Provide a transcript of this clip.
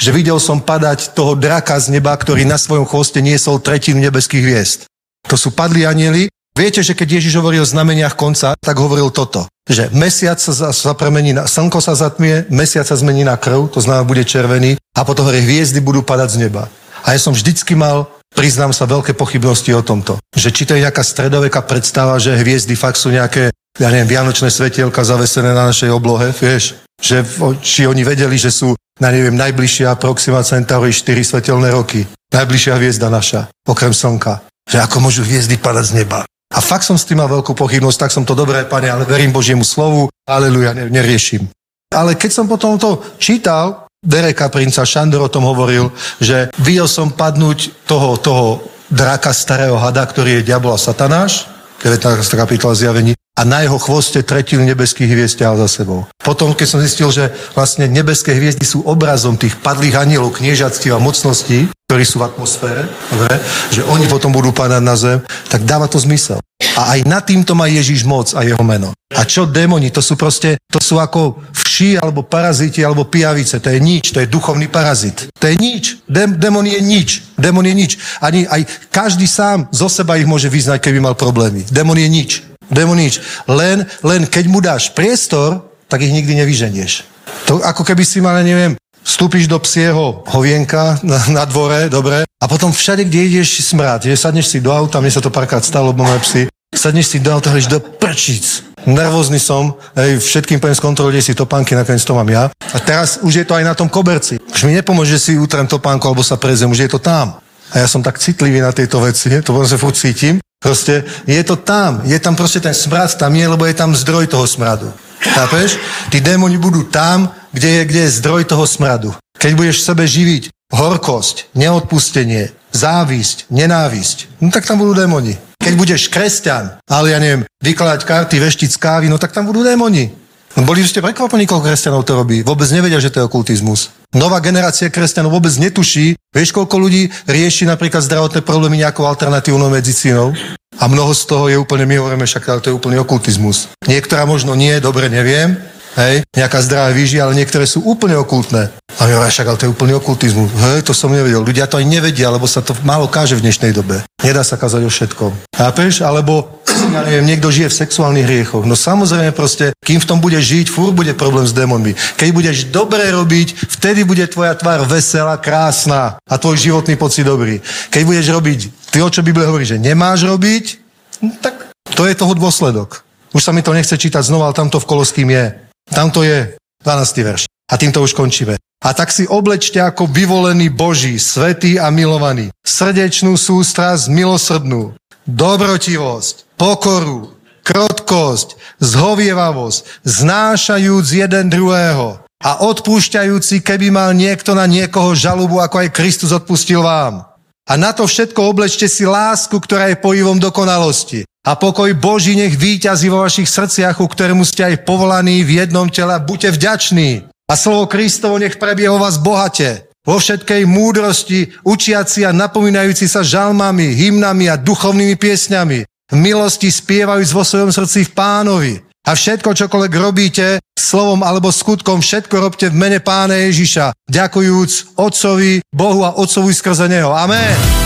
že videl som padať toho draka z neba, ktorý na svojom chvoste niesol tretinu nebeských hviezd. To sú padlí anjeli. Viete, že keď Ježiš hovoril o znameniach konca, tak hovoril toto, že mesiac sa premení na slnko sa zatmie, mesiac sa zmení na krv, to znamená bude červený a potom hovorí, hviezdy budú padať z neba. A ja som vždycky mal, priznám sa, veľké pochybnosti o tomto. Že či to je nejaká stredoveká predstava, že hviezdy fakt sú nejaké, ja neviem, vianočné svetielka zavesené na našej oblohe, vieš? Že či oni vedeli, že sú, neviem, najbližšia Proxima Centauri 4 svetelné roky. Najbližšia hviezda naša, okrem slnka. Že ako môžu hviezdy padať z neba. A fakt som s tým mal veľkú pochybnosť, tak som to dobré, Pane, ale verím Božiemu slovu, aleluja, neriešim. Ale keď som potom to čítal, Dereka Princa, Šandor o tom hovoril, že videl som padnúť toho draka starého hada, ktorý je diabol a satanáš, 19. kapitola Zjavení, a na jeho chvoste tretinu nebeských hviezd ťahal za sebou. Potom, keď som zistil, že vlastne nebeské hviezdy sú obrazom tých padlých anielov, kniežatstiev a mocností, ktorí sú v atmosfére, že oni potom budú padať na zem, tak dáva to zmysel. A aj nad týmto má Ježiš moc a jeho meno. A čo démoni? To sú ako vši, alebo paraziti, alebo pijavice. To je nič, to je duchovný parazit. To je nič. Démon je nič. Démon je nič. Ani aj každý sám zo seba ich môže vyznať, keby mal problémy. Démon je nič. Démon nič. Len keď mu dáš priestor, tak ich nikdy nevyženieš. To ako keby si mal, neviem, vstúpiš do psieho hovienka na dvore, dobre, a potom všade, kde ideš, smrad, že sadneš si do auta, mne sa to párkrát stalo, lebo moje psy, sadneš si do auta, hľadíš do prčíc. Nervózny som, všetkým poviem skontrolujte si topánky, nakoniec to mám ja. A teraz už je to aj na tom koberci. Už mi nepomôže, že si utrem topánku, alebo sa prezem, už je to tam. A ja som tak citlivý na tejto veci, to potom sa furt cítim. Proste je to tam, je tam proste ten smrad, tam je, lebo je tam zdroj toho smradu. Chápeš? Tí démoni budú tam, kde je zdroj toho smradu. Keď budeš v sebe živiť horkosť, neodpustenie, závisť, nenávisť, no tak tam budú démoni. Keď budeš kresťan, ale ja neviem, vykladať karty, veštiť z kávy, no tak tam budú démoni. Boli ste prekvapení, koľko kresťanov to robí. Vôbec nevedia, že to je okultizmus. Nová generácia kresťanov vôbec netuší. Vieš, koľko ľudí rieši napríklad zdravotné problémy nejakou alternatívnou medicínou? A mnoho z toho je úplne, my hovoríme však, ale to je úplný okultizmus. Niektorá možno nie, dobre, neviem. Hej, nejaká zdravá výžia, ale niektoré sú úplne okultné. A my hovoríme, však, ale to je úplný okultizmus. Hej, to som nevedel. Ľudia to aj nevedia, lebo sa to málo káže v dnešnej dobe. Nedá sa kázať o všetkom. Chápeš? Alebo, ja neviem, niekto žije v sexuálnych hriechoch. No samozrejme proste, kým v tom bude žiť, furt bude problém s démonmi. Keď budeš dobre robiť, vtedy bude tvoja tvár veselá, krásna a tvoj životný pocit dobrý. Keď budeš robiť to, čo Biblia hovorí, že nemáš robiť, no, tak to je toho dôsledok. Už sa mi to nechce čítať znova, ale tamto v Koloským je. Tamto je 12. verš. A týmto už končíme. A tak si oblečte ako vyvolený Boží, svätý a milovaný, srdečnú sústrasť milosrdnú, dobrotivosť, pokoru, krotkosť, zhovievavosť, znášajúc jeden druhého a odpúšťajúci, keby mal niekto na niekoho žalubu, ako aj Kristus odpustil vám. A na to všetko oblečte si lásku, ktorá je pojivom dokonalosti. A pokoj Boží nech víťazí vo vašich srdciach, ku ktorému ste aj povolaní v jednom tele. Buďte vďační. A slovo Kristovo nech prebieha o vás bohate. Vo všetkej múdrosti, učiaci a napomínajúci sa žalmami, hymnami a duchovnými piesňami. V milosti spievajúc vo svojom srdci v Pánovi. A všetko, čokoľvek robíte, slovom alebo skutkom, všetko robte v mene Pána Ježiša, ďakujúc Otcovi, Bohu a Otcovi skrze Neho. Amen.